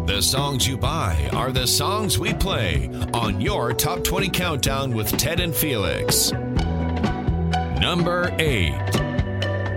The songs you buy are the songs we play on your Top 20 Countdown with Ted and Felix. Number 8.